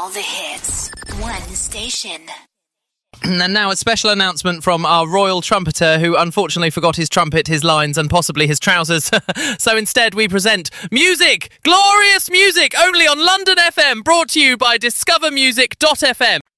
All the hits. One station. And now a special announcement from our royal trumpeter who unfortunately forgot his trumpet, his lines and possibly his trousers. So instead we present music, glorious music, only on London FM, brought to you by discovermusic.fm.